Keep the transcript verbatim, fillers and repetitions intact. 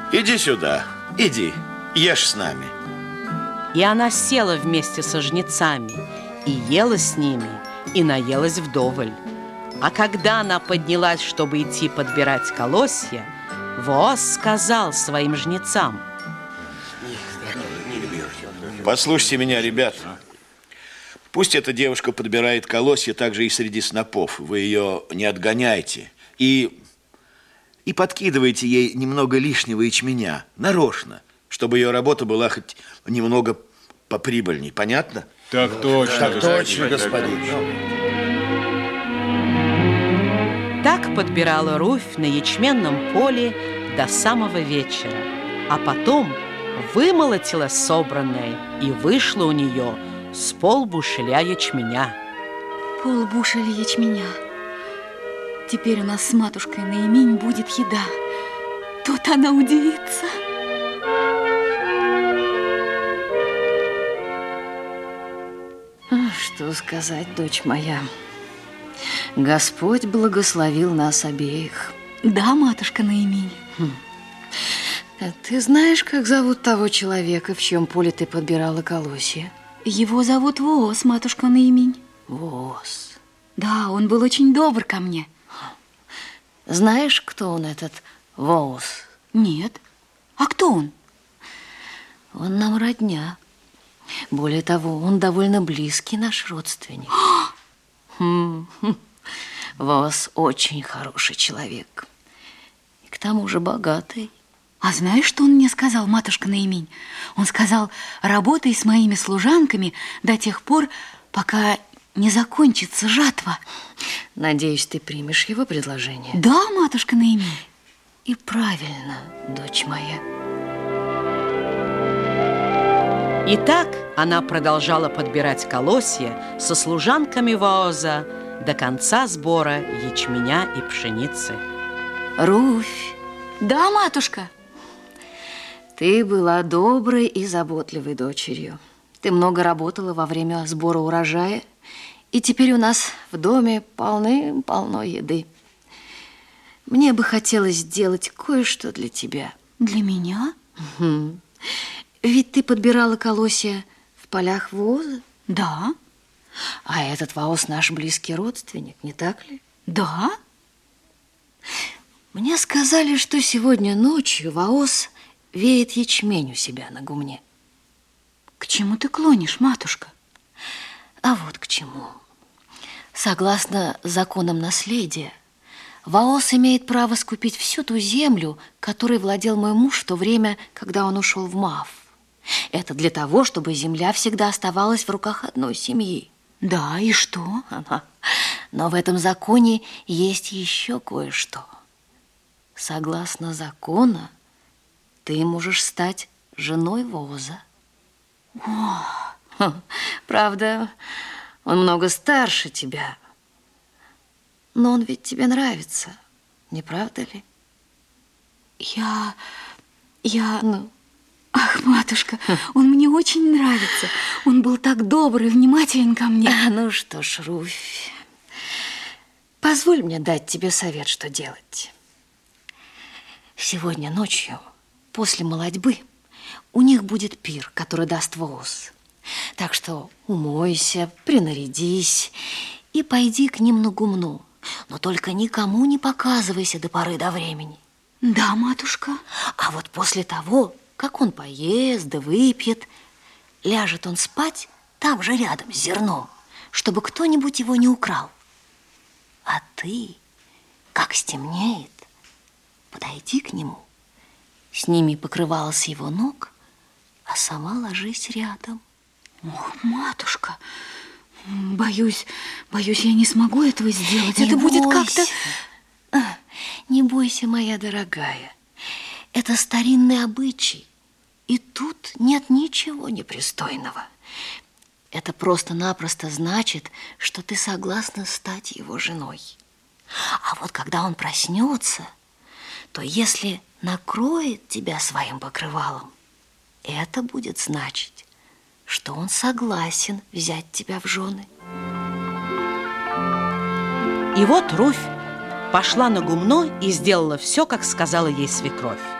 Иди сюда, иди, ешь с нами. И она села вместе со жнецами и ела с ними, и наелась вдоволь. А когда она поднялась, чтобы идти подбирать колосья, Вооз сказал своим жнецам: послушайте меня, ребят. Пусть эта девушка подбирает колосья также и среди снопов. Вы ее не отгоняйте. И, и подкидывайте ей немного лишнего ячменя, нарочно, чтобы ее работа была хоть немного поприбыльней. Понятно? Так точно, так точно, господин. Так подбирала Руфь на ячменном поле до самого вечера, а потом вымолотила собранное, и вышло у нее с полбушеля ячменя. Полбушеля ячменя. Теперь у нас с матушкой Наимень будет еда. Тут она удивится. Что сказать, дочь моя? Господь благословил нас обеих. Да, матушка Наимень. Хм. Ты знаешь, как зовут того человека, в чьем поле ты подбирала колосья? Его зовут Вооз, матушка Наимень. Вооз. Да, он был очень добр ко мне. Знаешь, кто он, этот Вооз? Нет. А кто он? Он нам родня. Более того, он довольно близкий наш родственник. Вооз очень хороший человек. И к тому же богатый. А знаешь, что он мне сказал, матушка Наимень? Он сказал: работай с моими служанками до тех пор, пока не закончится жатва. Надеюсь, ты примешь его предложение? Да, матушка Наимень. И правильно, дочь моя. И так она продолжала подбирать колосья со служанками Вооза до конца сбора ячменя и пшеницы. Руфь. Да, матушка. Ты была доброй и заботливой дочерью. Ты много работала во время сбора урожая, и теперь у нас в доме полным-полно еды. Мне бы хотелось сделать кое-что для тебя. Для меня? Угу. Ведь ты подбирала колосья в полях Вооза? Да. А этот Вооз наш близкий родственник, не так ли? Да. Мне сказали, что сегодня ночью Вооз веет ячмень у себя на гумне. К чему ты клонишь, матушка? А вот к чему. Согласно законам наследия, Вооз имеет право скупить всю ту землю, которой владел мой муж в то время, когда он ушел в Маав. Это для того, чтобы земля всегда оставалась в руках одной семьи. Да, и что? Ага. Но в этом законе есть еще кое-что. Согласно закону, ты можешь стать женой Вооза. О. Правда, он много старше тебя. Но он ведь тебе нравится, не правда ли? Я... я... Ну? Ах, матушка, он мне очень нравится. Он был так добр и внимателен ко мне. А, ну что ж, Руфь, позволь мне дать тебе совет, что делать. Сегодня ночью, после молотьбы, у них будет пир, который даст Вооз. Так что умойся, принарядись и пойди к ним на гумно. Но только никому не показывайся до поры до времени. Да, матушка. А вот после того, как он поест да выпьет, ляжет он спать там же рядом с зерном, чтобы кто-нибудь его не украл. А ты, как стемнеет, подойди к нему, сними покрывало с его ног, а сама ложись рядом. Ох, матушка, боюсь, боюсь, я не смогу этого сделать. Не Это будет бойся. как-то... Не бойся, моя дорогая. Это старинный обычай, и тут нет ничего непристойного. Это просто-напросто значит, что ты согласна стать его женой. А вот когда он проснется, то если накроет тебя своим покрывалом, это будет значить, что он согласен взять тебя в жены. И вот Руфь пошла на гумно и сделала все, как сказала ей свекровь.